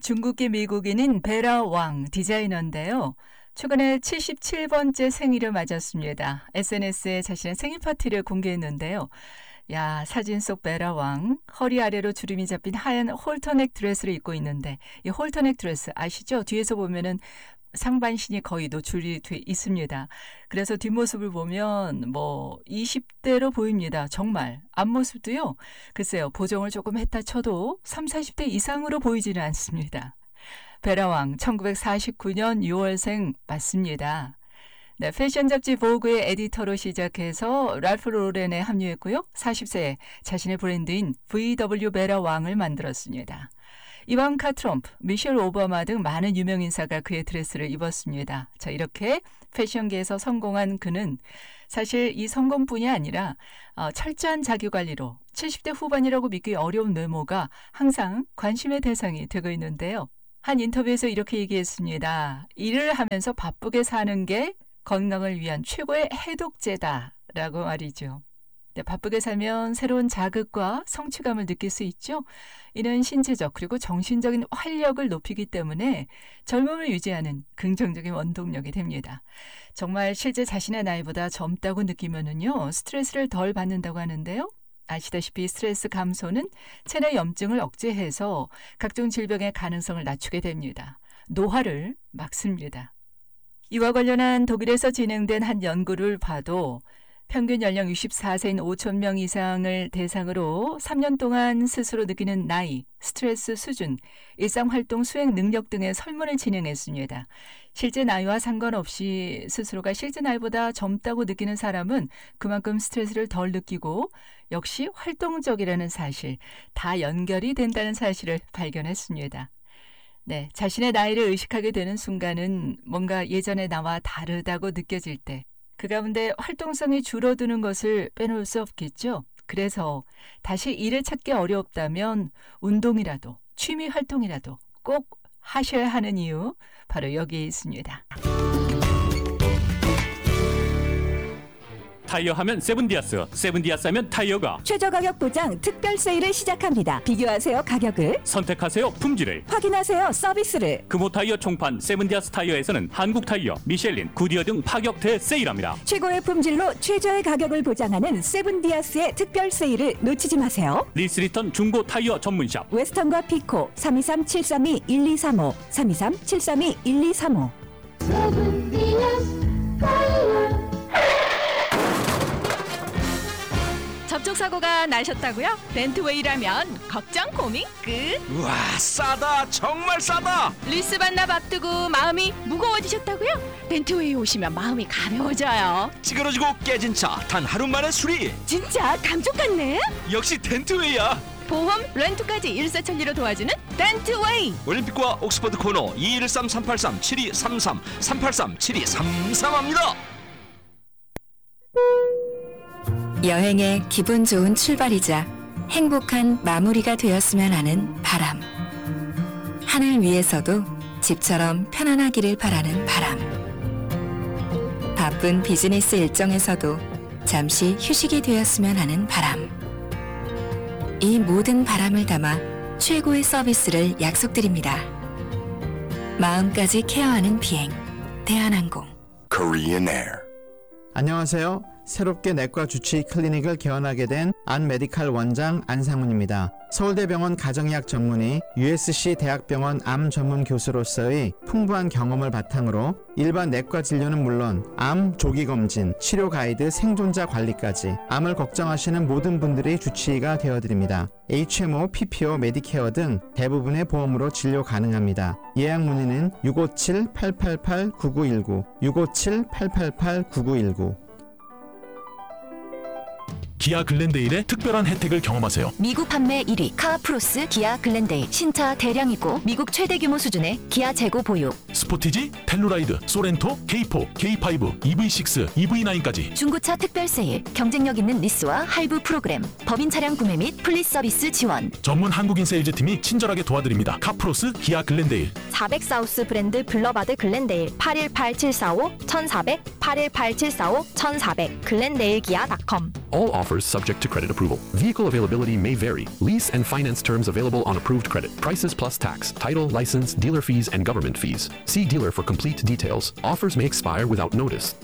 중국계 미국인인 베라 왕 디자이너인데요. 최근에 77번째 생일을 맞았습니다. SNS에 자신의 생일 파티를 공개했는데요. 야, 사진 속 베라 왕, 허리 아래로 주름이 잡힌 하얀 홀터넥 드레스를 입고 있는데, 이 홀터넥 드레스 아시죠? 뒤에서 보면은 상반신이 거의 노출이 돼 있습니다. 그래서 뒷모습을 보면 20대로 보입니다. 정말. 앞모습도요. 글쎄요. 보정을 조금 했다 쳐도 30, 40대 이상으로 보이지는 않습니다. 베라왕 1949년 6월생 맞습니다. 네, 패션 잡지 보그의 에디터로 시작해서 랄프 로렌에 합류했고요. 40세에 자신의 브랜드인 VW 베라왕을 만들었습니다. 이방카 트럼프, 미셸 오바마 등 많은 유명 인사가 그의 드레스를 입었습니다. 자, 이렇게 패션계에서 성공한 그는 사실 이 성공뿐이 아니라 철저한 자기관리로 70대 후반이라고 믿기 어려운 외모가 항상 관심의 대상이 되고 있는데요. 한 인터뷰에서 이렇게 얘기했습니다. 일을 하면서 바쁘게 사는 게 건강을 위한 최고의 해독제다라고 말이죠. 네, 바쁘게 살면 새로운 자극과 성취감을 느낄 수 있죠. 이는 신체적 그리고 정신적인 활력을 높이기 때문에 젊음을 유지하는 긍정적인 원동력이 됩니다. 정말 실제 자신의 나이보다 젊다고 느끼면은요, 스트레스를 덜 받는다고 하는데요. 아시다시피 스트레스 감소는 체내 염증을 억제해서 각종 질병의 가능성을 낮추게 됩니다. 노화를 막습니다. 이와 관련한 독일에서 진행된 한 연구를 봐도 평균 연령 64세인 5천 명 이상을 대상으로 3년 동안 스스로 느끼는 나이, 스트레스 수준, 일상활동 수행 능력 등의 설문을 진행했습니다. 실제 나이와 상관없이 스스로가 실제 나이보다 젊다고 느끼는 사람은 그만큼 스트레스를 덜 느끼고 역시 활동적이라는 사실, 다 연결이 된다는 사실을 발견했습니다. 네, 자신의 나이를 의식하게 되는 순간은 뭔가 예전의 나와 다르다고 느껴질 때 그 가운데 활동성이 줄어드는 것을 빼놓을 수 없겠죠. 그래서 다시 일을 찾기 어렵다면 운동이라도 취미 활동이라도 꼭 하셔야 하는 이유 바로 여기에 있습니다. 타이어 하면 세븐디아스, 세븐디아스 하면 타이어가 최저 가격 보장 특별 세일을 시작합니다. 비교하세요 가격을, 선택하세요 품질을, 확인하세요 서비스를. 금호 타이어 총판 세븐디아스 타이어에서는 한국 타이어, 미셸린, 구디어 등 파격 대세일합니다. 최고의 품질로 최저의 가격을 보장하는 세븐디아스의 특별 세일을 놓치지 마세요. 리스리턴 중고 타이어 전문샵 웨스턴과 피코 323-732-1235 323-732-1235. 세븐디아스 타이어. 접촉사고가 나셨다고요? 렌트웨이라면 걱정 고민 끝. 우와, 싸다, 정말 싸다. 리스 반납 앞두고 마음이 무거워지셨다고요? 렌트웨이 오시면 마음이 가벼워져요. 찌그러지고 깨진 차 단 하루 만에 수리. 진짜 감쪽 같네. 역시 덴트웨이야. 보험, 렌트까지 일사천리로 도와주는 렌트웨이. 올림픽과 옥스퍼드 코너 213-383-7233 383-7233합니다. 여행의 기분 좋은 출발이자 행복한 마무리가 되었으면 하는 바람. 하늘 위에서도 집처럼 편안하기를 바라는 바람. 바쁜 비즈니스 일정에서도 잠시 휴식이 되었으면 하는 바람. 이 모든 바람을 담아 최고의 서비스를 약속드립니다. 마음까지 케어하는 비행, 대한항공. Korean Air. 안녕하세요. 새롭게 내과 주치 클리닉을 개원하게 된 안메디칼 원장 안상훈입니다. 서울대병원 가정의학 전문의, USC 대학병원 암 전문 교수로서의 풍부한 경험을 바탕으로 일반 내과 진료는 물론 암 조기 검진, 치료 가이드, 생존자 관리까지 암을 걱정하시는 모든 분들의 주치의가 되어드립니다. HMO, PPO, 메디케어 등 대부분의 보험으로 진료 가능합니다. 예약 문의는 657-888-9919, 657-888-9919. 기아 글렌데일의 특별한 혜택을 경험하세요. 미국 판매 1위 카프로스 기아 글렌데일. 신차 대량이고 미국 최대 규모 수준의 기아 재고 보유. 스포티지, 텔루라이드, 소렌토, K4, K5, EV6, EV9까지 중고차 특별 세일. 경쟁력 있는 리스와 할부 프로그램. 법인 차량 구매 및 플리스 서비스 지원. 전문 한국인 세일즈팀이 친절하게 도와드립니다. 카프로스 기아 글렌데일. 400 사우스 브랜드 블러바드 글렌데일. 818745 1400 818745 1400 글렌데일기아.com. All offers subject to credit approval. Vehicle availability may vary. Lease and finance terms available on approved credit. Prices plus tax, title, license, dealer fees, and government fees. See dealer for complete details. Offers may expire without notice.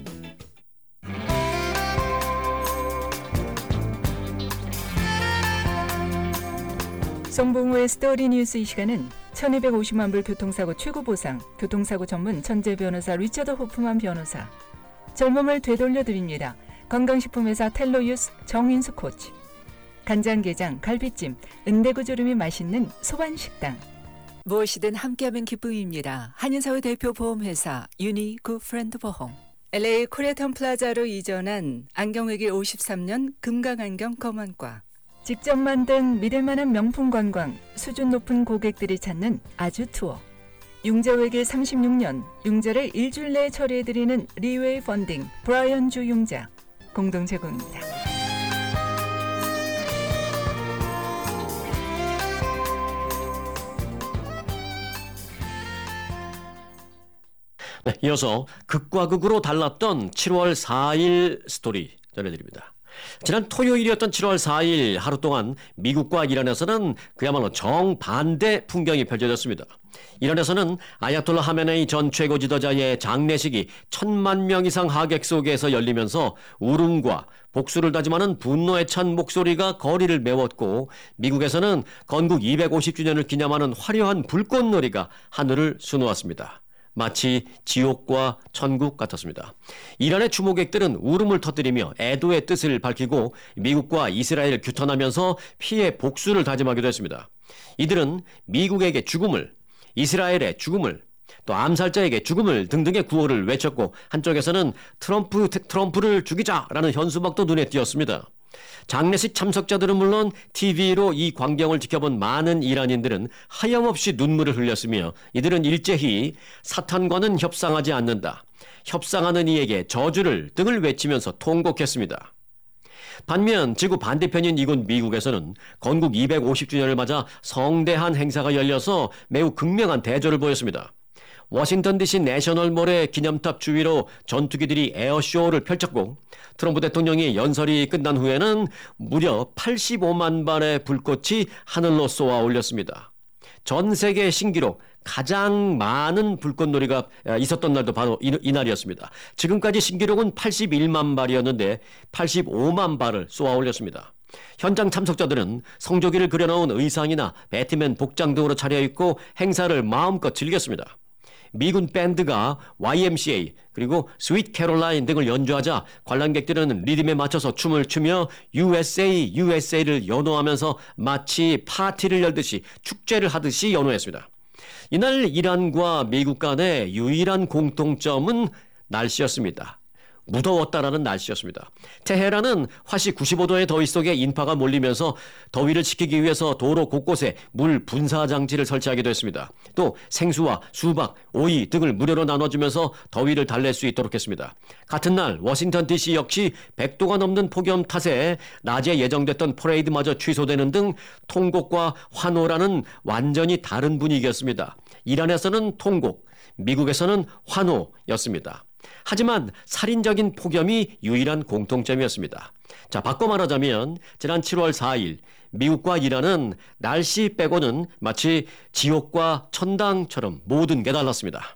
송봉우의 스토리 뉴스. 이 시간은 1250만 불 교통사고 최고 보상, 교통사고 전문 천재 변호사 리처드 호프만 변호사, 젊음을 되돌려드립니다. 건강식품회사 텔로유스 정인수 코치, 간장게장, 갈비찜, 은대구조림이 맛있는 소반식당. 무엇이든 함께하면 기쁨입니다. 한인사회 대표 보험회사 유니구 프렌드 보험. LA 코리아타운 플라자로 이전한 안경외기 53년 금강안경 검안과. 직접 만든 믿을만한 명품 관광, 수준 높은 고객들이 찾는 아주 투어. 융자외길 36년, 융자를 일주일 내에 처리해드리는 리웨이 펀딩, 브라이언 주 융자 공동 제공입니다. 네, 이어서 극과 극으로 달랐던 7월 4일 스토리 전해드립니다. 지난 토요일이었던 7월 4일 하루 동안 미국과 이란에서는 그야말로 정반대 풍경이 펼쳐졌습니다. 이란에서는 아야톨라 하메네이 전 최고 지도자의 장례식이 1000만 명 이상 하객 속에서 열리면서 울음과 복수를 다짐하는 분노에 찬 목소리가 거리를 메웠고, 미국에서는 건국 250주년을 기념하는 화려한 불꽃놀이가 하늘을 수놓았습니다. 마치 지옥과 천국 같았습니다. 이란의 추모객들은 울음을 터뜨리며 애도의 뜻을 밝히고 미국과 이스라엘을 규탄하면서 피해 복수를 다짐하기도 했습니다. 이들은 미국에게 죽음을, 이스라엘의 죽음을, 또 암살자에게 죽음을 등등의 구호를 외쳤고, 한쪽에서는 트럼프를 죽이자라는 현수막도 눈에 띄었습니다. 장례식 참석자들은 물론 TV로 이 광경을 지켜본 많은 이란인들은 하염없이 눈물을 흘렸으며, 이들은 일제히 사탄과는 협상하지 않는다, 협상하는 이에게 저주를 등을 외치면서 통곡했습니다. 반면 지구 반대편인 이곳 미국에서는 건국 250주년을 맞아 성대한 행사가 열려서 매우 극명한 대조를 보였습니다. 워싱턴 DC 내셔널몰의 기념탑 주위로 전투기들이 에어쇼를 펼쳤고, 트럼프 대통령이 연설이 끝난 후에는 무려 85만 발의 불꽃이 하늘로 쏘아 올렸습니다. 전 세계 신기록 가장 많은 불꽃놀이가 있었던 날도 바로 이날이었습니다. 지금까지 신기록은 81만 발이었는데 85만 발을 쏘아 올렸습니다. 현장 참석자들은 성조기를 그려놓은 의상이나 배트맨 복장 등으로 차려입고 행사를 마음껏 즐겼습니다. 미군 밴드가 YMCA 그리고 스윗 캐롤라인 등을 연주하자 관람객들은 리듬에 맞춰서 춤을 추며 USA, USA를 연호하면서 마치 파티를 열듯이 축제를 하듯이 연호했습니다. 이날 이란과 미국 간의 유일한 공통점은 날씨였습니다. 무더웠다라는 날씨였습니다. 테헤란은 화씨 95도의 더위 속에 인파가 몰리면서 더위를 식히기 위해서 도로 곳곳에 물 분사 장치를 설치하기도 했습니다. 또 생수와 수박, 오이 등을 무료로 나눠주면서 더위를 달랠 수 있도록 했습니다. 같은 날 워싱턴 DC 역시 100도가 넘는 폭염 탓에 낮에 예정됐던 퍼레이드마저 취소되는 등 통곡과 환호라는 완전히 다른 분위기였습니다. 이란에서는 통곡, 미국에서는 환호였습니다. 하지만 살인적인 폭염이 유일한 공통점이었습니다. 자, 바꿔 말하자면 지난 7월 4일 미국과 이란은 날씨 빼고는 마치 지옥과 천당처럼 모든 게 달랐습니다.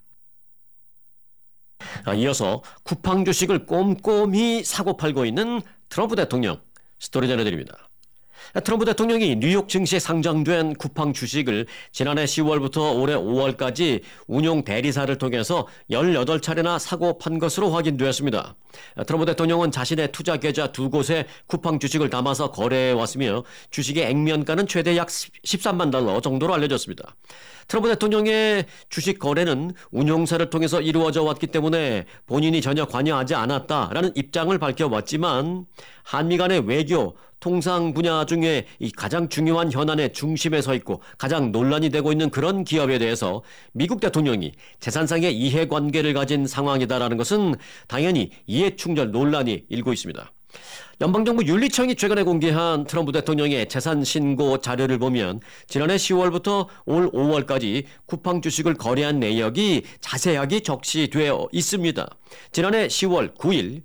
이어서 쿠팡 주식을 꼼꼼히 사고 팔고 있는 트럼프 대통령 스토리 전해드립니다. 트럼프 대통령이 뉴욕 증시에 상장된 쿠팡 주식을 지난해 10월부터 올해 5월까지 운용 대리사를 통해서 18차례나 사고 판 것으로 확인되었습니다. 트럼프 대통령은 자신의 투자 계좌 2곳에 쿠팡 주식을 담아서 거래해 왔으며 주식의 액면가는 최대 약 13만 달러 정도로 알려졌습니다. 트럼프 대통령의 주식 거래는 운용사를 통해서 이루어져 왔기 때문에 본인이 전혀 관여하지 않았다라는 입장을 밝혀왔지만, 한미 간의 외교, 통상 분야 중에 이 가장 중요한 현안의 중심에 서 있고 가장 논란이 되고 있는 그런 기업에 대해서 미국 대통령이 재산상의 이해관계를 가진 상황이다라는 것은 당연히 이해충돌 논란이 일고 있습니다. 연방정부 윤리청이 최근에 공개한 트럼프 대통령의 재산 신고 자료를 보면 지난해 10월부터 올 5월까지 쿠팡 주식을 거래한 내역이 자세하게 적시되어 있습니다. 지난해 10월 9일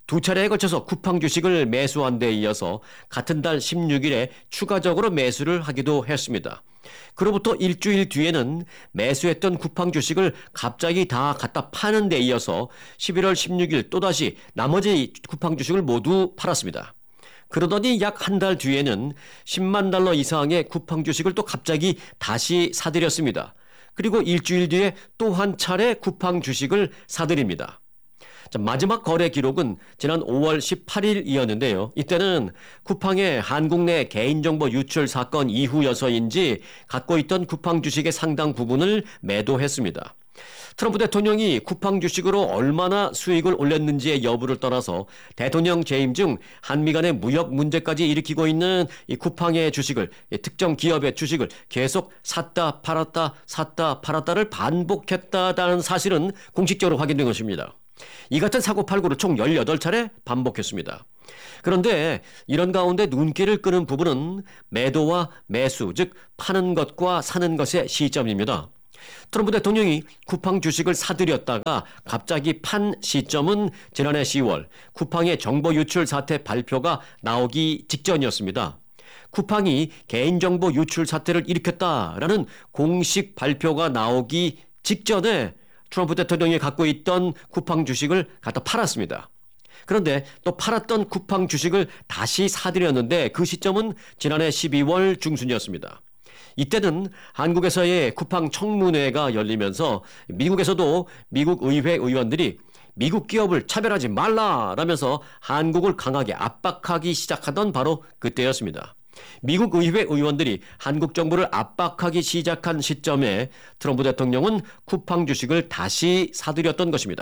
두 차례에 걸쳐서 쿠팡 주식을 매수한 데 이어서 같은 달 16일에 추가적으로 매수를 하기도 했습니다. 그로부터 일주일 뒤에는 매수했던 쿠팡 주식을 갑자기 다 갖다 파는 데 이어서 11월 16일 또다시 나머지 쿠팡 주식을 모두 팔았습니다. 그러더니 약 한 달 뒤에는 10만 달러 이상의 쿠팡 주식을 또 갑자기 다시 사들였습니다. 그리고 일주일 뒤에 또 한 차례 쿠팡 주식을 사들입니다. 마지막 거래 기록은 지난 5월 18일이었는데요. 이때는 쿠팡의 한국 내 개인정보 유출 사건 이후여서인지 갖고 있던 쿠팡 주식의 상당 부분을 매도했습니다. 트럼프 대통령이 쿠팡 주식으로 얼마나 수익을 올렸는지의 여부를 떠나서 대통령 재임 중 한미 간의 무역 문제까지 일으키고 있는 이 쿠팡의 주식을, 특정 기업의 주식을 계속 샀다 팔았다를 반복했다는 사실은 공식적으로 확인된 것입니다. 이 같은 사고팔고를 총 18차례 반복했습니다. 그런데 이런 가운데 눈길을 끄는 부분은 매도와 매수, 즉 파는 것과 사는 것의 시점입니다. 트럼프 대통령이 쿠팡 주식을 사들였다가 갑자기 판 시점은 지난해 10월 쿠팡의 정보 유출 사태 발표가 나오기 직전이었습니다. 쿠팡이 개인정보 유출 사태를 일으켰다라는 공식 발표가 나오기 직전에 트럼프 대통령이 갖고 있던 쿠팡 주식을 갖다 팔았습니다. 그런데 또 팔았던 쿠팡 주식을 다시 사들였는데 그 시점은 지난해 12월 중순이었습니다. 이때는 한국에서의 쿠팡 청문회가 열리면서 미국에서도 미국 의회 의원들이 미국 기업을 차별하지 말라라면서 한국을 강하게 압박하기 시작하던 바로 그때였습니다. 미국 의회 의원들이 한국 정부를 압박하기 시작한 시점에 트럼프 대통령은 쿠팡 주식을 다시 사들였던 것입니다.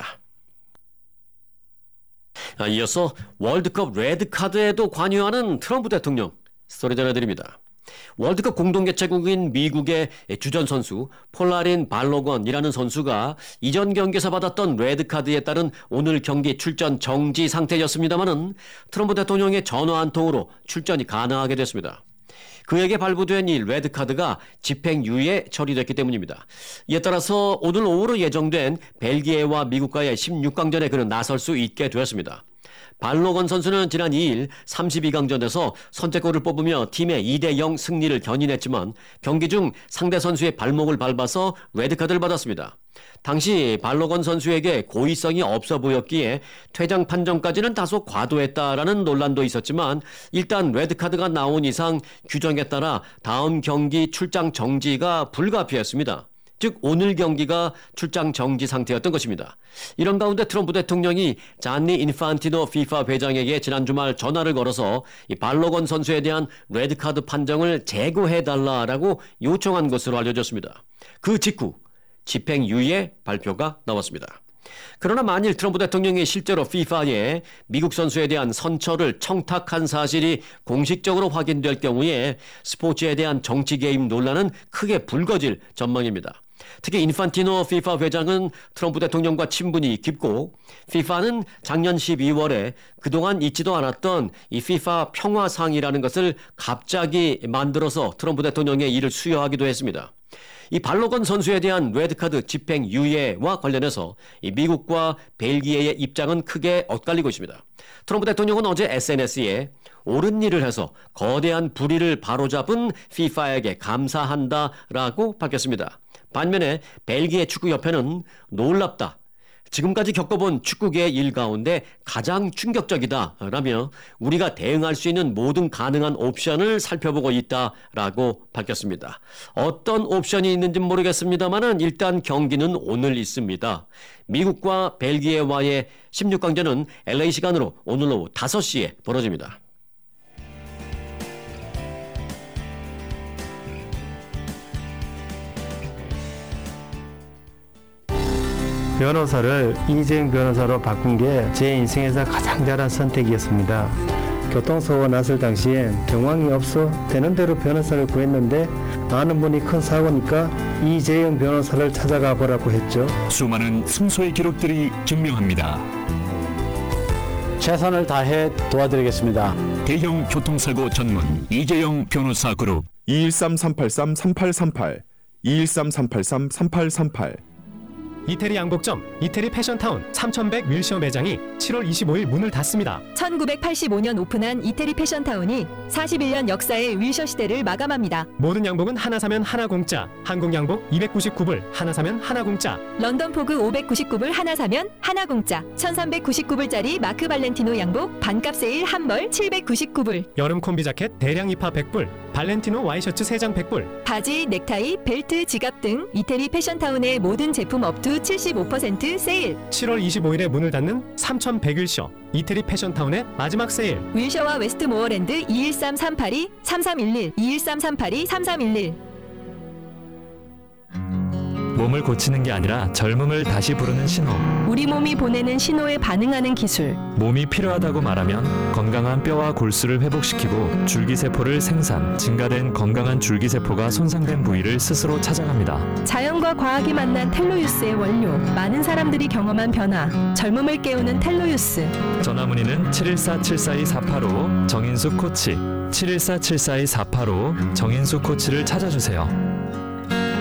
이어서 월드컵 레드카드에도 관여하는 트럼프 대통령 스토리 전해드립니다. 월드컵 공동개최국인 미국의 주전 선수 폴라린 발로건이라는 선수가 이전 경기에서 받았던 레드카드에 따른 오늘 경기 출전 정지 상태였습니다마는 트럼프 대통령의 전화 한 통으로 출전이 가능하게 됐습니다. 그에게 발부된 이 레드카드가 집행유예 처리됐기 때문입니다. 이에 따라서 오늘 오후로 예정된 벨기에와 미국과의 16강전에 그는 나설 수 있게 되었습니다. 발로건 선수는 지난 2일 32강전에서 선제골을 뽑으며 팀의 2대0 승리를 견인했지만 경기 중 상대 선수의 발목을 밟아서 레드카드를 받았습니다. 당시 발로건 선수에게 고의성이 없어 보였기에 퇴장 판정까지는 다소 과도했다라는 논란도 있었지만 일단 레드카드가 나온 이상 규정에 따라 다음 경기 출장 정지가 불가피했습니다. 즉 오늘 경기가 출장 정지 상태였던 것입니다. 이런 가운데 트럼프 대통령이 잔니 인판티노 FIFA 회장에게 지난 주말 전화를 걸어서 이 발로건 선수에 대한 레드카드 판정을 재고해달라라고 요청한 것으로 알려졌습니다. 그 직후 집행유예 발표가 나왔습니다. 그러나 만일 트럼프 대통령이 실제로 FIFA에 미국 선수에 대한 선처를 청탁한 사실이 공식적으로 확인될 경우에 스포츠에 대한 정치 개입 논란은 크게 불거질 전망입니다. 특히 인판티노 FIFA 회장은 트럼프 대통령과 친분이 깊고 FIFA는 작년 12월에 그동안 있지도 않았던 이 FIFA 평화상이라는 것을 갑자기 만들어서 트럼프 대통령의 일을 수여하기도 했습니다. 이 발로건 선수에 대한 레드카드 집행유예와 관련해서 이 미국과 벨기에의 입장은 크게 엇갈리고 있습니다. 트럼프 대통령은 어제 SNS에 옳은 일을 해서 거대한 불의를 바로잡은 FIFA에게 감사한다라고 밝혔습니다. 반면에 벨기에 축구협회는 놀랍다. 지금까지 겪어본 축구계의 일 가운데 가장 충격적이다라며 우리가 대응할 수 있는 모든 가능한 옵션을 살펴보고 있다라고 밝혔습니다. 어떤 옵션이 있는지는 모르겠습니다만 일단 경기는 오늘 있습니다. 미국과 벨기에와의 16강전은 LA 시간으로 오늘 오후 5시에 벌어집니다. 변호사를 이재용 변호사로 바꾼 게 제 인생에서 가장 잘한 선택이었습니다. 교통사고가 났을 당시엔 정황이 없어 되는 대로 변호사를 구했는데 아는 분이 큰 사고니까 이재용 변호사를 찾아가 보라고 했죠. 수많은 승소의 기록들이 증명합니다. 최선을 다해 도와드리겠습니다. 대형 교통사고 전문 이재용 변호사 그룹 213-383-3838 213-383-3838 이태리 양복점, 이태리 패션타운 3100 윌셔 매장이 7월 25일 문을 닫습니다. 1985년 오픈한 이태리 패션타운이 41년 역사의 윌셔 시대를 마감합니다. 모든 양복은 하나 사면 하나 공짜. 한국 양복 299불, 하나 사면 하나 공짜. 런던 포그 599불 하나 사면 하나 공짜. 1399불짜리 마크 발렌티노 양복 반값 세일 한 벌 799불. 여름 콤비 자켓 대량 입하 100불, 발렌티노 와이셔츠 3장 100불. 바지, 넥타이, 벨트, 지갑 등 이태리 패션타운의 모든 제품 업투 75% 세일. 7월 25일에 문을 닫는 3100윌셔 이태리 패션타운의 마지막 세일. 윌셔와 웨스트모어랜드 213-382-3311 213-382-3311. 몸을 고치는 게 아니라 젊음을 다시 부르는 신호. 우리 몸이 보내는 신호에 반응하는 기술. 몸이 필요하다고 말하면 건강한 뼈와 골수를 회복시키고 줄기세포를 생산, 증가된 건강한 줄기세포가 손상된 부위를 스스로 찾아갑니다. 자연과 과학이 만난 텔로유스의 원료. 많은 사람들이 경험한 변화. 젊음을 깨우는 텔로유스. 전화문의는 714-742-485 정인수 코치, 714-742-485 정인수 코치를 찾아주세요.